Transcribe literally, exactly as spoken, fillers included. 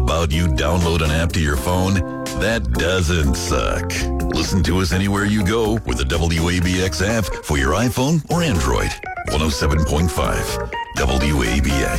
about you download an app to your phone? That doesn't suck. Listen to us anywhere you go with the W A B X app for your iPhone or Android. one oh seven point five W A B X.